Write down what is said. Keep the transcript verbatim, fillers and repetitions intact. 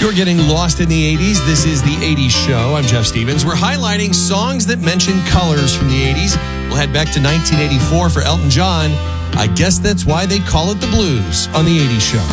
You're getting lost in the eighties. This is the eighties Show. I'm Jeff Stevens. We're highlighting songs that mention colors from the eighties. We'll head back to nineteen eighty-four for Elton John. I guess that's why they call it the blues on the eighties Show.